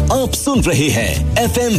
आप सुन रहे हैं FM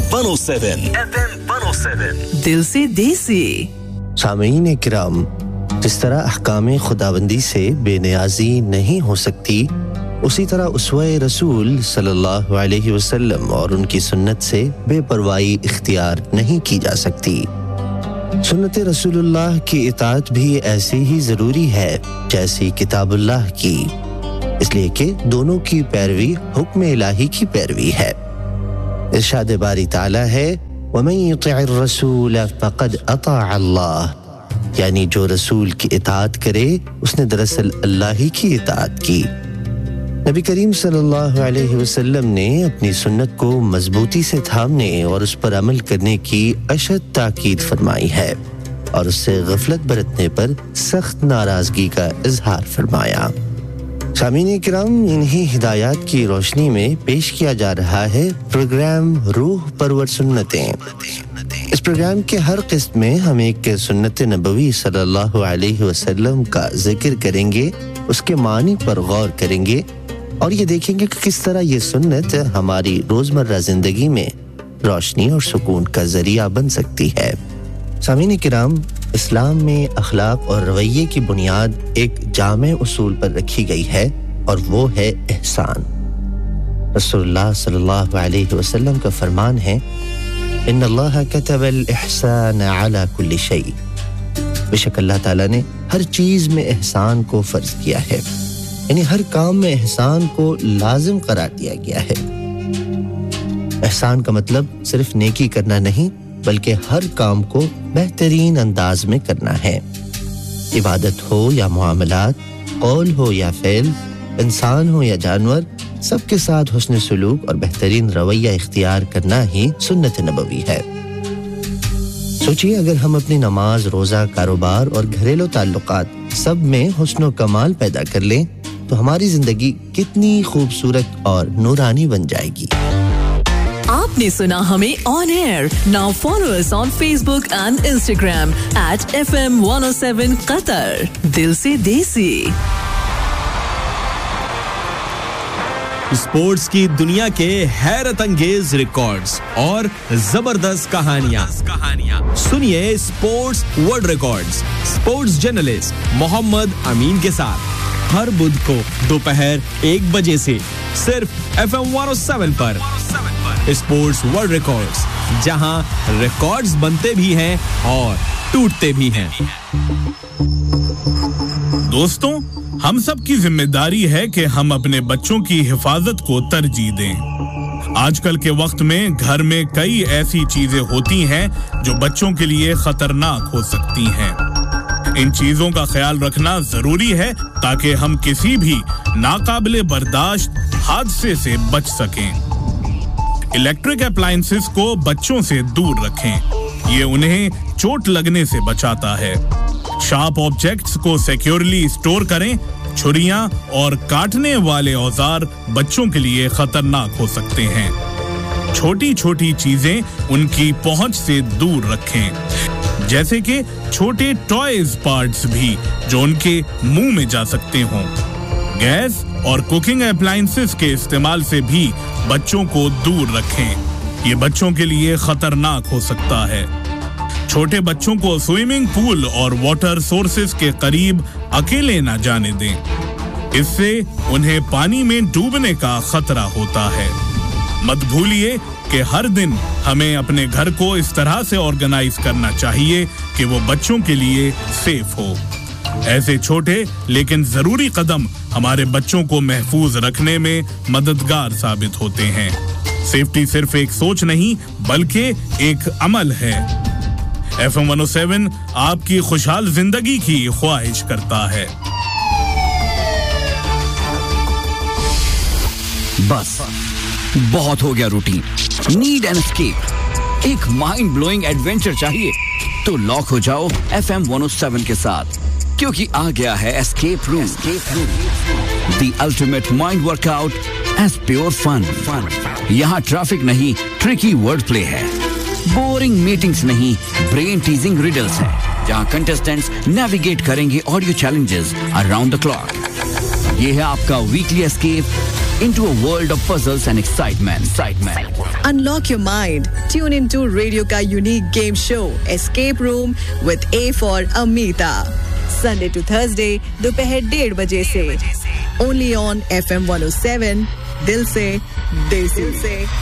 107 दिल से देसी सामीन इकराम जिस तरह अहकाम खुदाबंदी से बेनियाज़ी नहीं हो सकती उसी तरह उसवे रसूल सल्लल्लाहु अलैहि वसल्लम और उनकी सुन्नत से बेपरवाही इख्तियार नहीं की जा सकती सुन्नत रसूलुल्लाह की इताअत भी ऐसी ही ज़रूरी है जैसी किताबुल्लाह की इसलिए कि दोनों की पैरवी हुक्म इलाही की पैरवी है इरशाद बारी ताला है वमन युति'र रसूल फक़द अताअ अल्लाह यानी जो रसूल की इताअत करे उसने दरअसल अल्लाह ही की इताअत की नबी करीम सल्लल्लाहु अलैहि वसल्लम ने अपनी सुन्नत को मजबूती से थामने और उस पर अमल करने की अशद ताकीद फरमाई है और उससे गफलत बरतने पर सख्त नाराजगी का इजहार फरमाया सामीन किराम इन्हीं हिदायत की रोशनी में पेश किया जा रहा है प्रोग्राम रूह परवर सुन्नतें इस प्रोग्राम के हर किस्त में हम एक सुन्नत नबवी सल्लल्लाहु अलैहि वसल्लम का जिक्र करेंगे उसके मानी पर गौर करेंगे और ये देखेंगे कि किस तरह ये सुन्नत हमारी रोजमर्रा जिंदगी में रोशनी और सुकून का जरिया बन सकती है सामीन किराम इस्लाम में अखलाक और रवैये की बुनियाद एक जामे उसूल पर रखी गई है और वो है एहसान रसूलुल्लाह सल्लल्लाहु अलैहि वसल्लम का फरमान है इन्नल्लाह कतबल इहसान अला कुल्ली शै बेशक अल्लाह ताला ने हर चीज में एहसान को फर्ज किया है यानी हर काम में एहसान को लाजिम करार दिया गया है एहसान का मतलब सिर्फ नेकी करना नहीं बल्कि हर काम को बेहतरीन अंदाज में करना है इबादत हो या मुआमलात कौल हो या फ़ेल इंसान हो या जानवर सबके साथ हुस्न सुलूक और बेहतरीन रवैया इख्तियार करना ही सुन्नत नबवी है सोचिए अगर हम अपनी नमाज रोज़ा कारोबार और घरेलू ताल्लुकात सब में हुस्न व कमाल पैदा कर लें तो हमारी जिंदगी कितनी खूबसूरत और नूरानी बन जाएगी आपने सुना हमें on air now follow us on Facebook and Instagram @fm107 Qatar दिल से देसी स्पोर्ट्स की दुनिया के हैरत अंगेज रिकॉर्ड्स और जबरदस्त कहानियां सुनिए sports world records sports journalist Mohammad अमीन के साथ हर बुध को दोपहर 1 बजे से सिर्फ FM 107 पर स्पोर्ट्स वर्ल्ड रिकॉर्ड्स जहां रिकॉर्ड्स बनते भी हैं और टूटते भी हैं दोस्तों हम सब की जिम्मेदारी है कि हम अपने बच्चों की हिफाजत को तरजीह दें आजकल के वक्त में घर में कई ऐसी चीजें होती हैं जो बच्चों के लिए खतरनाक हो सकती हैं इन चीजों का ख्याल रखना जरूरी है ताकि हम किसी भी नाकाबिले बर्दाश्त हादसे से बच सकें इलेक्ट्रिक अप्लायंसेस को बच्चों से दूर रखें ये उन्हें चोट लगने से बचाता है शार्प ऑब्जेक्ट्स को सिक्योरली स्टोर करें छुरियां और काटने वाले औजार बच्चों के लिए खतरनाक हो सकते हैं छोटी-छोटी चीजें उनकी पहुंच से दूर रखें जैसे कि छोटे टॉयज पार्ट्स भी जो उनके मुंह में जा सकते हों गैस और कुकिंग अप्लायंसेस के इस्तेमाल से भी बच्चों को दूर रखें ये बच्चों के लिए खतरनाक हो सकता है छोटे बच्चों को स्विमिंग पूल और वाटर सोर्सेज के करीब अकेले न जाने दें इससे उन्हें पानी में डूबने का खतरा होता है मत भूलिए कि हर दिन हमें अपने घर को इस तरह से ऑर्गेनाइज करना चाहिए कि वो बच्चों के लिए सेफ हो ऐसे छोटे लेकिन जरूरी कदम हमारे बच्चों को महफूज रखने में मददगार साबित होते हैं सेफ्टी सिर्फ एक सोच नहीं बल्कि एक अमल है FM 107 आपकी खुशहाल जिंदगी की ख्वाहिश करता है बस बहुत हो गया रूटीन नीड एन एस्केप एक माइंड ब्लोइंग एडवेंचर चाहिए तो लॉक हो जाओ FM 107 के साथ क्योंकि आ गया है escape room the ultimate mind workout as pure fun यहाँ ट्रैफिक नहीं ट्रिकी वर्ड प्ले है बोरिंग मीटिंग्स नहीं ब्रेन टीजिंग रिडल्स है जहाँ कंटेस्टेंट्स नेविगेट करेंगे audio challenges around the clock ये है आपका weekly escape into a world of puzzles and excitement. Unlock your mind. Tune into Radio ka unique game show Escape Room with A for Amita. Sunday to Thursday दोपहर 1:30 बजे से. Only on FM 107. दिल से देसी.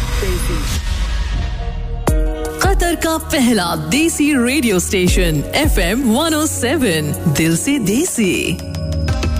Qatar का पहला देसी radio station FM 107 दिल से देसी.